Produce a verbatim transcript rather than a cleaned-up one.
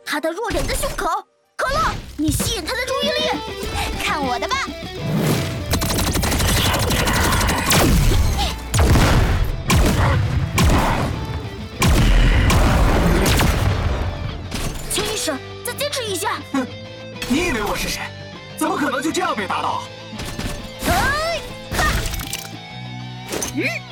他的弱点在胸口。可乐，你吸引他的注意力，看我的吧！钱医生，再坚持一下。 哼，你以为我是谁？怎么可能就这样被打倒？ 哎，哈！嗯。